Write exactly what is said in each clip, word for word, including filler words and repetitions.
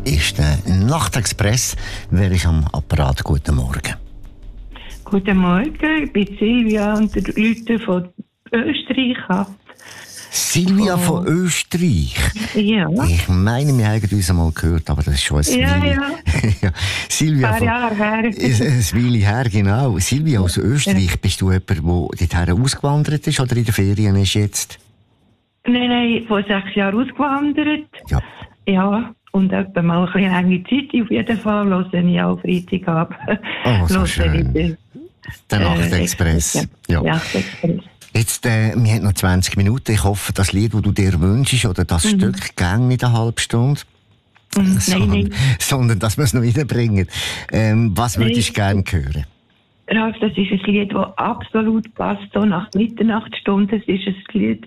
ist der Nachtexpress. Wer ist am Apparat? Guten Morgen. Guten Morgen, ich bin Silvia und der Leute von Österreich ab. Silvia oh. von Österreich? Ja. Ich meine, wir haben uns einmal gehört, aber das ist schon ein ja, Weile. Ja, ja. Silvia ein paar von... Jahre her. Ein Weile her, genau. Silvia aus Österreich, ja. Bist du jemand, der dorthin ausgewandert ist oder in den Ferien ist jetzt? Nein, nein, vor sechs Jahren ausgewandert. Ja. Ja, und etwa mal ein bisschen lange Zeit. Auf jeden Fall höre ich auch Freitag ab. Oh, so schön. Den, der Nachtexpress. Äh, ja. Nachtexpress. Jetzt, äh, wir haben noch zwanzig Minuten. Ich hoffe, das Lied, das du dir wünschst, oder das mhm. Stück, ging nicht eine halbe Stunde. Mhm. Sondern, nein, nein. sondern, dass wir es noch reinbringen. Ähm, was würdest du gerne hören? Ralf, das ist ein Lied, das absolut passt, so nach Mitternachtsstunde. Es ist ein Lied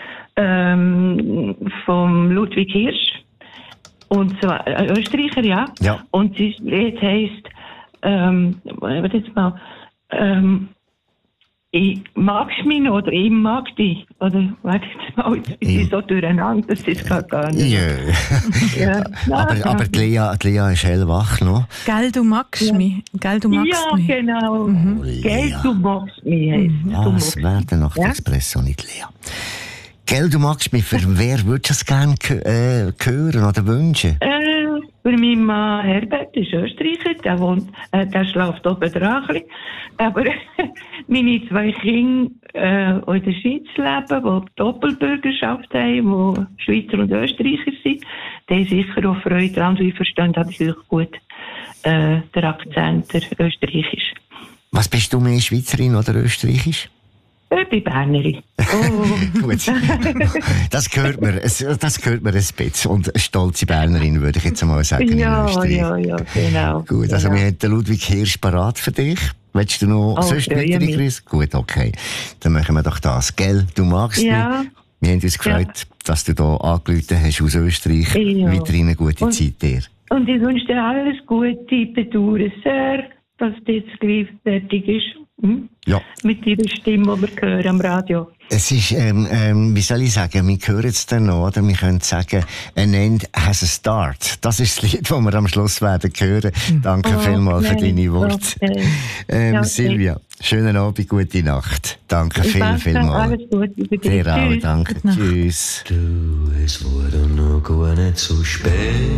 ähm, von Ludwig Hirsch. Und zwar äh, Österreicher, ja. ja. Und das Lied heisst, ähm, warte jetzt mal, ähm, ich magst mich noch, oder ich mag dich. Oder, warte jetzt mal, ich bin so durcheinander, das ist gar, gar nicht. Yeah. ja. aber, ja. aber die Lea, die Lea ist hellwach noch. Gell, du magst ja. mich. Gell, du magst ja, mich. Genau. Mhm. Oh, Gell, du magst mich. Mhm. Ah, das wäre der Nachtexpress, ja? Nicht Lea. Gell, du magst mich. Für wer würdest du es gerne äh, hören oder wünschen? Äh, für meinen Mann Herbert ist Österreicher, der, wohnt, äh, der schläft oben dran. Aber meine zwei Kinder, äh, die in der Schweiz leben, die Doppelbürgerschaft haben, die Schweizer und Österreicher sind, die haben sicher auch Freude daran, weil ich verstehe natürlich gut äh, der Akzent, der österreichisch. Was bist du mehr, Schweizerin oder österreichisch? Ich bin Bernerin. Oh. Gut. Das gehört mir, das gehört mir ein bisschen. Und eine stolze Bernerin, würde ich jetzt einmal sagen. Ja, ja, ja, genau. Gut, also genau. Wir haben den Ludwig Hirsch parat für dich. Willst du noch oh, sonst weitere Grüße? Gut, okay. Dann machen wir doch das. Gell, du magst ja. mich. Wir haben uns gefreut, ja. dass du hier angerufen hast aus Österreich. Ja. Weiterhin eine gute und, Zeit dir. Und ich wünsche dir alles Gute. Ich bedauere sehr, dass das jetzt gleich fertig ist. Hm? Ja. Mit ihrer Stimme, die wir hören am Radio. Es ist, ähm, ähm, wie soll ich sagen, wir hören es dann noch, oder? Wir können sagen, an end has a start. Das ist das Lied, das wir am Schluss werden hören. Danke oh, vielmals okay. für deine Worte. Okay. Ähm, ja, okay. Silvia, schönen Abend, gute Nacht. Danke ich viel, vielmals. Alles Gute für dich. Dir auch, danke. Tschüss. Du, es wurde noch gar nicht so spät.